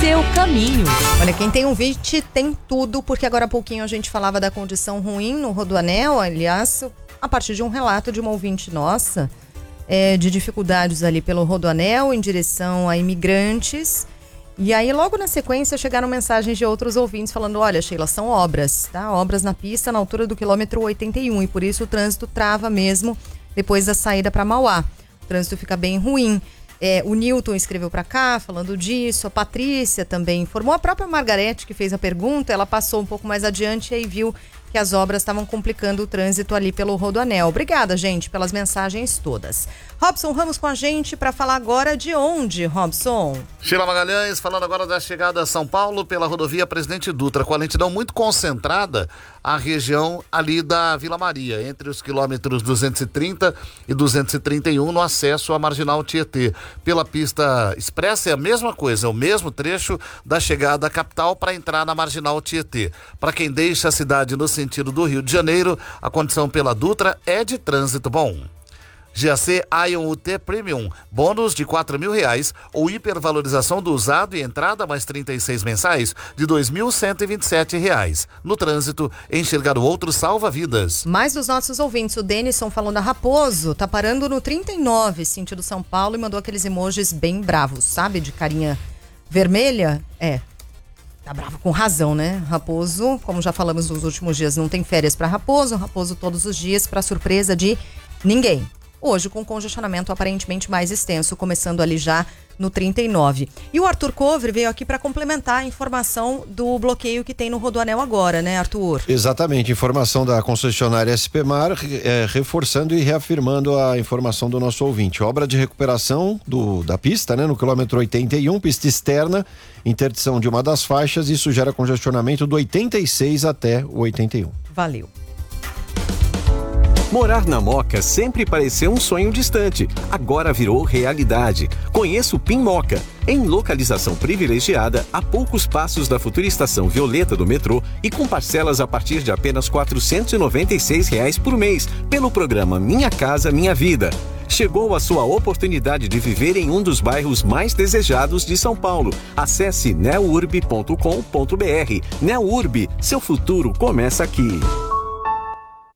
seu caminho. Olha, quem tem um VIT tem tudo, porque agora há pouquinho a gente falava da condição ruim no Rodoanel, aliás, a partir de um relato de uma ouvinte nossa, de dificuldades ali pelo Rodoanel em direção a imigrantes. E aí, logo na sequência, chegaram mensagens de outros ouvintes falando: olha, Sheila, são obras, tá? Obras na pista na altura do quilômetro 81, e por isso o trânsito trava mesmo depois da saída para Mauá. O trânsito fica bem ruim. O Newton escreveu para cá falando disso, a Patrícia também informou, a própria Margarete que fez a pergunta, ela passou um pouco mais adiante e aí viu que as obras estavam complicando o trânsito ali pelo Rodoanel. Obrigada, gente, pelas mensagens todas. Robson Ramos com a gente para falar agora de onde, Robson? Sheila Magalhães falando agora da chegada a São Paulo pela rodovia Presidente Dutra, com a lentidão muito concentrada a região ali da Vila Maria, entre os quilômetros 230 e 231 no acesso à Marginal Tietê. Pela pista expressa é a mesma coisa, é o mesmo trecho da chegada à capital para entrar na Marginal Tietê. Para quem deixa a cidade no sentido do Rio de Janeiro, a condição pela Dutra é de trânsito bom. GAC Ion UT Premium, bônus de R$4.000 ou hipervalorização do usado e entrada mais 36 mensais de R$2.127. No trânsito, enxergar o outro salva vidas. Mais dos nossos ouvintes, o Denison falando da Raposo, tá parando no 39, sentido São Paulo, e mandou aqueles emojis bem bravos, sabe? De carinha vermelha. Tá bravo com razão, né? Raposo, como já falamos nos últimos dias, não tem férias para Raposo. Raposo todos os dias, para surpresa de ninguém. Hoje com congestionamento aparentemente mais extenso, começando ali já no 39. E o Arthur Covre veio aqui para complementar a informação do bloqueio que tem no Rodoanel agora, né, Arthur? Exatamente, informação da concessionária SPMar, reforçando e reafirmando a informação do nosso ouvinte. Obra de recuperação da pista, né, no quilômetro 81, pista externa, interdição de uma das faixas, isso gera congestionamento do 86 até o 81. Valeu. Morar na Moca sempre pareceu um sonho distante, agora virou realidade. Conheça o PIN Moca, em localização privilegiada, a poucos passos da futura estação Violeta do metrô e com parcelas a partir de apenas R$496 por mês, pelo programa Minha Casa Minha Vida. Chegou a sua oportunidade de viver em um dos bairros mais desejados de São Paulo. Acesse neurb.com.br. Neurb, seu futuro começa aqui.